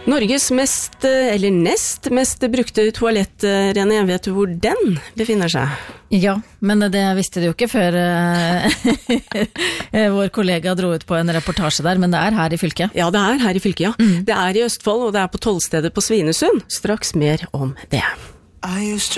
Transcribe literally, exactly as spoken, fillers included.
Norges mest, eller nest mest brukte toalett, Rene, vet du hvor den befinner seg? Ja, men det visste du jo ikke før vår kollega dro ut på en reportasje der, men det er her i fylket. Ja, det er her i fylket, ja. Mm. Det er i Østfold, og det er på Tollstedet på Svinesund. Straks mer om det.